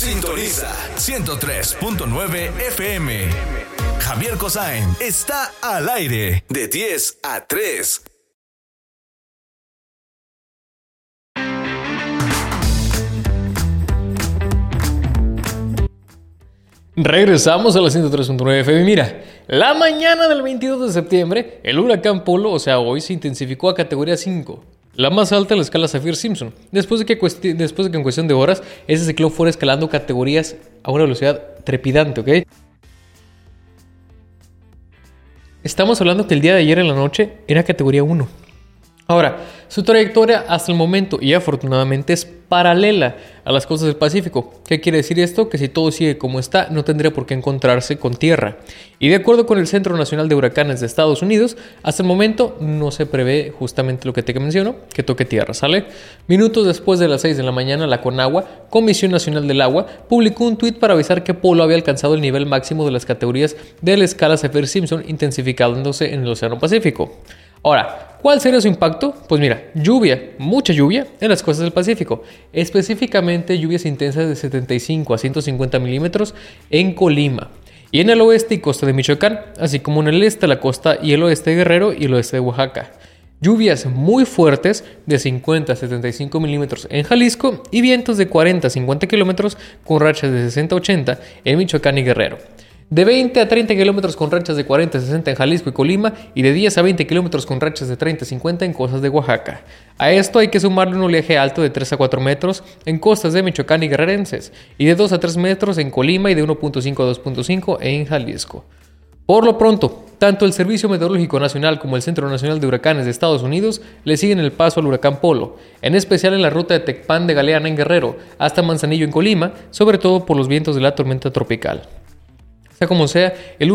Sintoniza 103.9 FM. Javier Cosain está al aire de 10 a 3. Regresamos a la 103.9 FM. Mira, la mañana del 22 de septiembre, el huracán Polo, o sea, hoy se intensificó a categoría 5, la más alta en la escala Saffir-Simpson, después de que en cuestión de horas ese ciclón fuera escalando categorías a una velocidad trepidante, ¿ok? Estamos hablando que el día de ayer en la noche era categoría 1. Ahora, su trayectoria hasta el momento y afortunadamente es paralela a las costas del Pacífico. ¿Qué quiere decir esto? Que si todo sigue como está, no tendría por qué encontrarse con tierra. Y de acuerdo con el Centro Nacional de Huracanes de Estados Unidos, hasta el momento no se prevé justamente lo que te menciono, que toque tierra, ¿sale? Minutos después de las 6 de la mañana, la CONAGUA, Comisión Nacional del Agua, publicó un tuit para avisar que Polo había alcanzado el nivel máximo de las categorías de la escala Saffir-Simpson, intensificándose en el Océano Pacífico. Ahora, ¿cuál sería su impacto? Pues mira, lluvia, mucha lluvia en las costas del Pacífico, específicamente lluvias intensas de 75 a 150 milímetros en Colima y en el oeste y costa de Michoacán, así como en el este, la costa y el oeste de Guerrero y el oeste de Oaxaca. Lluvias muy fuertes de 50 a 75 milímetros en Jalisco y vientos de 40 a 50 kilómetros con rachas de 60 a 80 en Michoacán y Guerrero. De 20 a 30 kilómetros con rachas de 40 a 60 en Jalisco y Colima y de 10 a 20 kilómetros con rachas de 30 a 50 en costas de Oaxaca. A esto hay que sumarle un oleaje alto de 3 a 4 metros en costas de Michoacán y Guerrerenses y de 2 a 3 metros en Colima y de 1.5 a 2.5 en Jalisco. Por lo pronto, tanto el Servicio Meteorológico Nacional como el Centro Nacional de Huracanes de Estados Unidos le siguen el paso al huracán Polo, en especial en la ruta de Tecpan de Galeana en Guerrero hasta Manzanillo en Colima, sobre todo por los vientos de la tormenta tropical. Sea como sea, el